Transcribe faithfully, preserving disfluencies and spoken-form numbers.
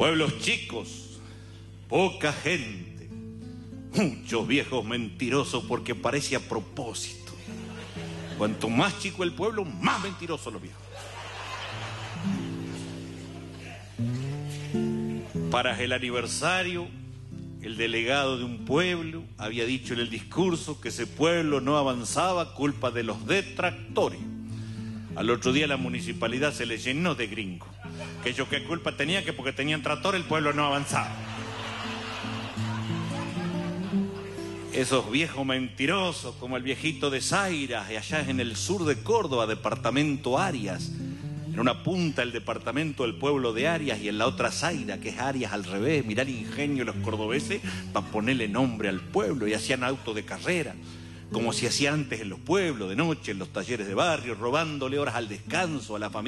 Pueblos chicos, poca gente, muchos viejos mentirosos porque parece a propósito. Cuanto más chico el pueblo, más mentirosos los viejos. Para el aniversario, el delegado de un pueblo había dicho en el discurso que ese pueblo no avanzaba culpa de los detractores. Al otro día la municipalidad se le llenó de gringos. Que ellos qué culpa tenían, que porque tenían tractor el pueblo no avanzaba. Esos viejos mentirosos, como el viejito de Zaira, y allá en el sur de Córdoba, departamento Arias. En una punta el departamento del pueblo de Arias y en la otra Zaira, que es Arias al revés. Mirá el ingenio de los cordobeses para ponerle nombre al pueblo, y hacían autos de carrera, como se hacía antes en los pueblos, de noche, en los talleres de barrio, robándole horas al descanso a la familia.